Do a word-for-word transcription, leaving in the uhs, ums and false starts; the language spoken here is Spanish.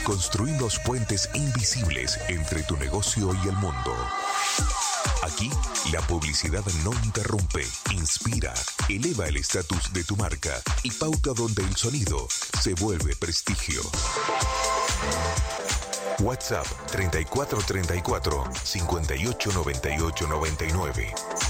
Construimos puentes invisibles entre tu negocio y el mundo. Aquí, la publicidad no interrumpe, inspira, eleva el estatus de tu marca y pauta donde el sonido se vuelve prestigio. WhatsApp treinta y cuatro treinta y cuatro, cincuenta y ocho noventa y ocho noventa y nueve.